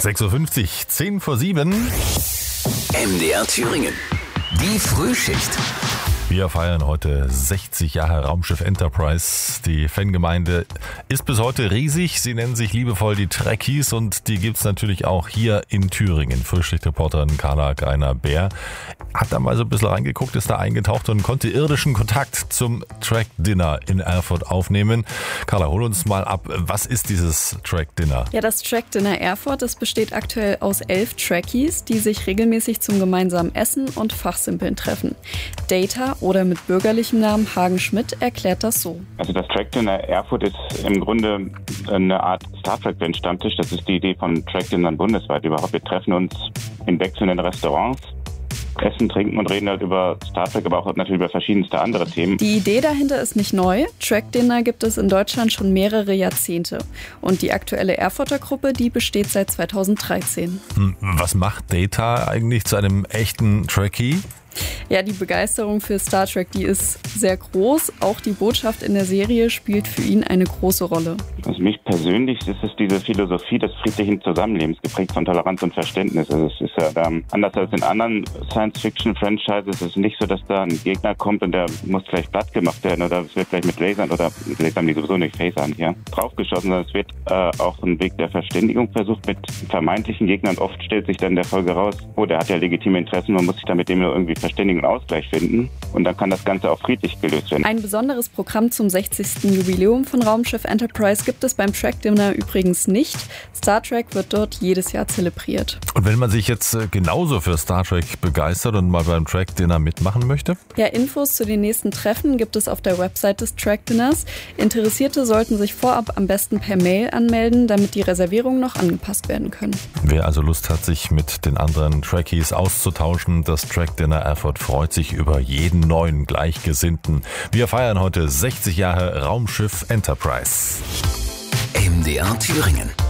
6.50 Uhr, 10 vor 7. MDR Thüringen. Die Frühschicht. Wir feiern heute 60 Jahre Raumschiff Enterprise. Die Fangemeinde ist bis heute riesig. Sie nennen sich liebevoll die Trekkies und die gibt's natürlich auch hier in Thüringen. Frühschicht-Reporterin Carla Greiner-Bär hat da mal so ein bisschen reingeguckt, ist da eingetaucht und konnte irdischen Kontakt zum Track-Dinner in Erfurt aufnehmen. Carla, hol uns mal ab. Was ist dieses Track-Dinner? Ja, das Track-Dinner Erfurt, das besteht aktuell aus 11 Trekkies, die sich regelmäßig zum gemeinsamen Essen und Fachsimpeln treffen. Data oder mit bürgerlichem Namen Hagen Schmidt erklärt das so. Also das Track Dinner Erfurt ist im Grunde eine Art Star Trek Stammtisch. Das ist die Idee von Track Dinnern bundesweit überhaupt. Wir treffen uns in wechselnden Restaurants, essen, trinken und reden halt über Star Trek, aber auch natürlich über verschiedenste andere Themen. Die Idee dahinter ist nicht neu. Track Dinner gibt es in Deutschland schon mehrere Jahrzehnte. Und die aktuelle Erfurter Gruppe, die besteht seit 2013. Was macht Data eigentlich zu einem echten Trekkie? Ja, die Begeisterung für Star Trek, die ist sehr groß. Auch die Botschaft in der Serie spielt für ihn eine große Rolle. Also mich persönlich ist es diese Philosophie des friedlichen Zusammenlebens, geprägt von Toleranz und Verständnis. Also es ist ja anders als in anderen Science-Fiction-Franchises. Es ist nicht so, dass da ein Gegner kommt und der muss gleich platt gemacht werden oder es wird gleich mit Lasern oder mit Lasern, die sowieso nicht Phasern hier draufgeschossen, sondern es wird auch ein Weg der Verständigung versucht mit vermeintlichen Gegnern. Oft stellt sich dann in der Folge raus, oh, der hat ja legitime Interessen, man muss sich da mit dem nur irgendwie verständigen und Ausgleich finden und dann kann das Ganze auch friedlich gelöst werden. Ein besonderes Programm zum 60. Jubiläum von Raumschiff Enterprise gibt es beim Track Dinner übrigens nicht. Star Trek wird dort jedes Jahr zelebriert. Und wenn man sich jetzt genauso für Star Trek begeistert und mal beim Track Dinner mitmachen möchte? Ja, Infos zu den nächsten Treffen gibt es auf der Website des Track Dinners. Interessierte sollten sich vorab am besten per Mail anmelden, damit die Reservierungen noch angepasst werden können. Wer also Lust hat, sich mit den anderen Trekkies auszutauschen, das Track Dinner Erfurt freut sich über jeden neuen Gleichgesinnten. Wir feiern heute 60 Jahre Raumschiff Enterprise. MDR Thüringen.